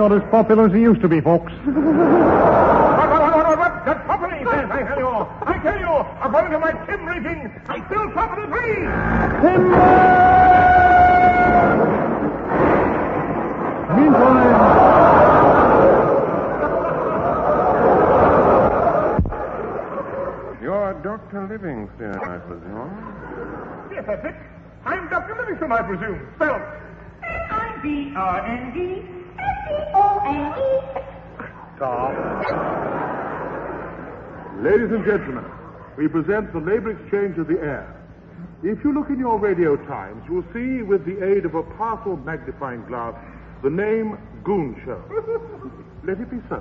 not as popular as he used to be, folks. What? That's property, I tell you. According to my Tim rating, I'm still top of the tree. Meantime... You're Dr. Livingston, I presume. Yes, that's it. I'm Dr. Livingston, I presume. Spelled Livingston. Tom. Ladies and gentlemen, we present the labor exchange of the air. If you look in your radio times, you'll see, with the aid of a powerful magnifying glass, the name Goon Show. Let it be so.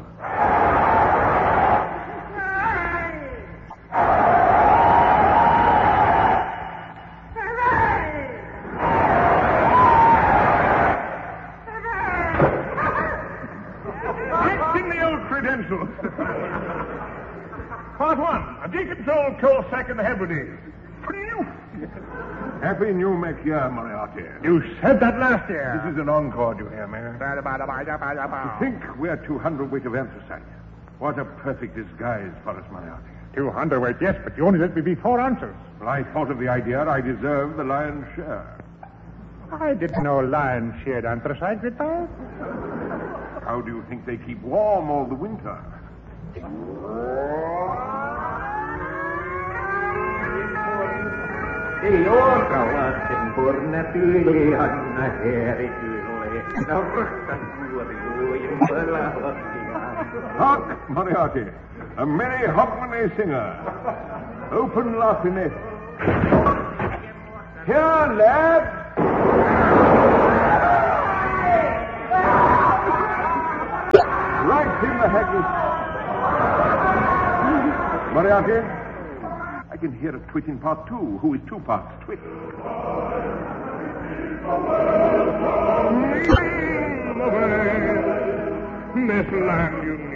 Acting the old credentials. Part 1. A decontrolled coal sack in the Hebrides. Happy New Mac year, Moriarty. You said that last year. This is an encore, you hear me? To think we're 200 weight of anthracite. What a perfect disguise for us, Moriarty. 200 weight, yes, but you only let me be 4 ounces. Well, I thought of the idea I deserved the lion's share. I didn't know lions shared anthracite with that. How do you think they keep warm all the winter? Kawasin purna pilihan heritille. Nauraksan juuriluin pelahottiaan. Hark, Moriarty. A merry Hogmanay singer. Open laughing. Here, lad. Right in the haggis. Moriarty, I can hear a twit in part 2, who is 2 parts twit. This land you